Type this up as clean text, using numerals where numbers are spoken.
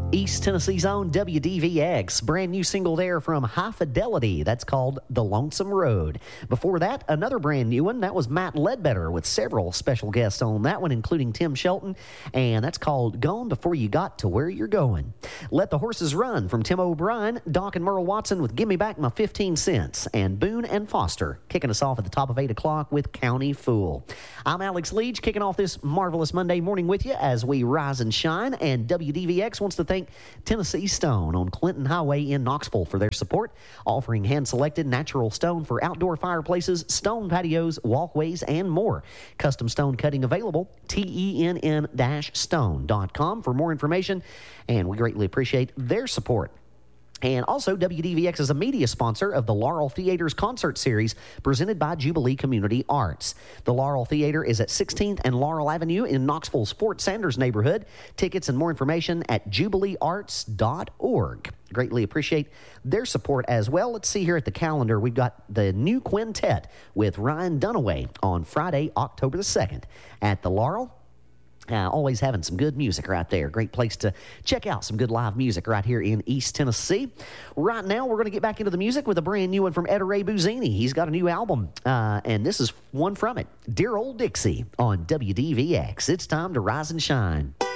East Tennessee's own WDVX. Brand new single there from High Fidelity. That's called The Lonesome Road. Before that, another brand new one. That was Matt Ledbetter with several special guests on that one, including Tim Shelton. And that's called Gone Before You Got to Where You're Going. Let the Horses Run from Tim O'Brien. Doc and Merle Watson with Gimme Back My 15 Cents. And Boone and Foster kicking us off at the top of 8 o'clock with County Fool. I'm Alex Leach, kicking off this marvelous Monday morning with you as we rise and shine. And WDVX wants to thank Tennessee Stone on Clinton Highway in Knoxville for their support, offering hand-selected natural stone for outdoor fireplaces, stone patios, walkways, and more. Custom stone cutting available, tenn-stone.com for more information, and we greatly appreciate their support. And also, WDVX is a media sponsor of the Laurel Theater's concert series presented by Jubilee Community Arts. The Laurel Theater is at 16th and Laurel Avenue in Knoxville's Fort Sanders neighborhood. Tickets and more information at jubileearts.org. Greatly appreciate their support as well. Let's see here at the calendar. We've got the new quintet with Ryan Dunaway on Friday, October the 2nd at the Laurel. Always having some good music right there. Great place to check out some good live music right here in East Tennessee. Right now, we're going to get back into the music with a brand new one from Ed-Ray Buzzini. He's got a new album, and this is one from it, Dear Old Dixie on WDVX. It's time to rise and shine.